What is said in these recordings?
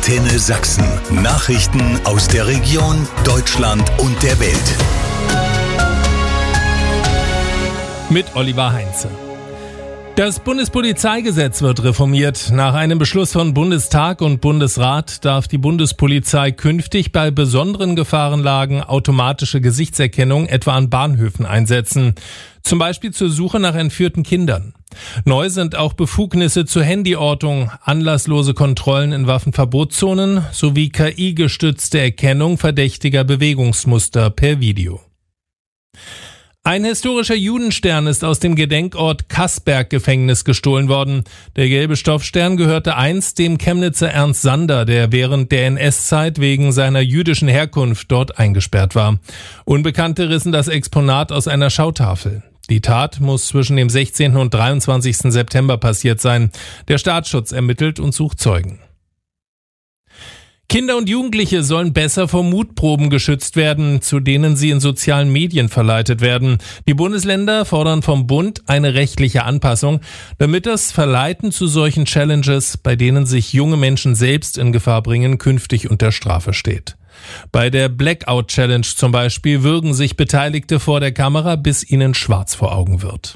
Antenne Sachsen. Nachrichten aus der Region, Deutschland und der Welt. Mit Oliver Heinze. Das Bundespolizeigesetz wird reformiert. Nach einem Beschluss von Bundestag und Bundesrat darf die Bundespolizei künftig bei besonderen Gefahrenlagen automatische Gesichtserkennung etwa an Bahnhöfen einsetzen. Zum Beispiel zur Suche nach entführten Kindern. Neu sind auch Befugnisse zur Handyortung, anlasslose Kontrollen in Waffenverbotszonen sowie KI-gestützte Erkennung verdächtiger Bewegungsmuster per Video. Ein historischer Judenstern ist aus dem Gedenkort Kassberg-Gefängnis gestohlen worden. Der gelbe Stoffstern gehörte einst dem Chemnitzer Ernst Sander, der während der NS-Zeit wegen seiner jüdischen Herkunft dort eingesperrt war. Unbekannte rissen das Exponat aus einer Schautafel. Die Tat muss zwischen dem 16. und 23. September passiert sein. Der Staatsschutz ermittelt und sucht Zeugen. Kinder und Jugendliche sollen besser vor Mutproben geschützt werden, zu denen sie in sozialen Medien verleitet werden. Die Bundesländer fordern vom Bund eine rechtliche Anpassung, damit das Verleiten zu solchen Challenges, bei denen sich junge Menschen selbst in Gefahr bringen, künftig unter Strafe steht. Bei der Blackout Challenge zum Beispiel würgen sich Beteiligte vor der Kamera, bis ihnen schwarz vor Augen wird.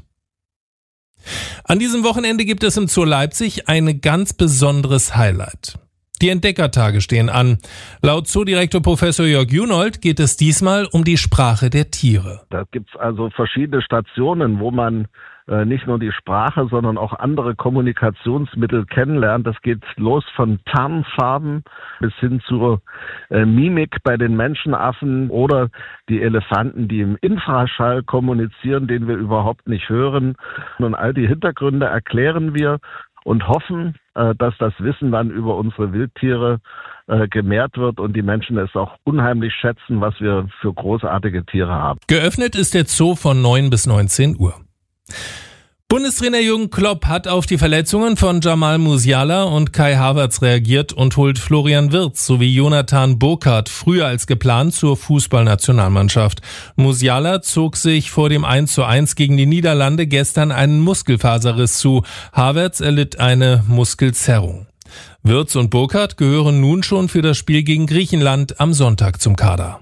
An diesem Wochenende gibt es im Zoo Leipzig ein ganz besonderes Highlight. Die Entdeckertage stehen an. Laut Zoodirektor Professor Jörg Junold geht es diesmal um die Sprache der Tiere. Da gibt's also verschiedene Stationen, wo man nicht nur die Sprache, sondern auch andere Kommunikationsmittel kennenlernt. Das geht los von Tarnfarben bis hin zur Mimik bei den Menschenaffen oder die Elefanten, die im Infraschall kommunizieren, den wir überhaupt nicht hören. Und all die Hintergründe erklären wir und hoffen, dass das Wissen dann über unsere Wildtiere gemehrt wird und die Menschen es auch unheimlich schätzen, was wir für großartige Tiere haben. Geöffnet ist der Zoo von 9 bis 19 Uhr. Bundestrainer Jürgen Klopp hat auf die Verletzungen von Jamal Musiala und Kai Havertz reagiert und holt Florian Wirtz sowie Jonathan Burkardt früher als geplant zur Fußballnationalmannschaft. Musiala zog sich vor dem 1:1 gegen die Niederlande gestern einen Muskelfaserriss zu. Havertz erlitt eine Muskelzerrung. Wirtz und Burkardt gehören nun schon für das Spiel gegen Griechenland am Sonntag zum Kader.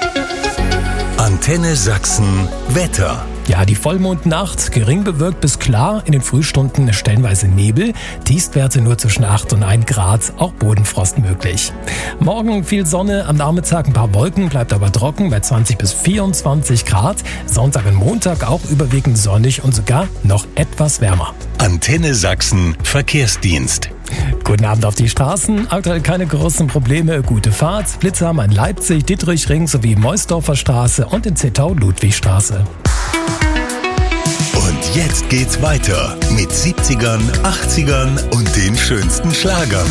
Antenne Sachsen Wetter. Ja, die Vollmondnacht, gering bewölkt bis klar, in den Frühstunden stellenweise Nebel, Tiefstwerte nur zwischen 8 und 1 Grad, auch Bodenfrost möglich. Morgen viel Sonne, am Nachmittag ein paar Wolken, bleibt aber trocken bei 20 bis 24 Grad. Sonntag und Montag auch überwiegend sonnig und sogar noch etwas wärmer. Antenne Sachsen Verkehrsdienst. Guten Abend auf die Straßen. Aktuell keine großen Probleme. Gute Fahrt. Blitze haben in Leipzig, Dietrichring sowie Meusdorfer Straße und in Zittau Ludwigstraße. Und jetzt geht's weiter mit 70ern, 80ern und den schönsten Schlagern.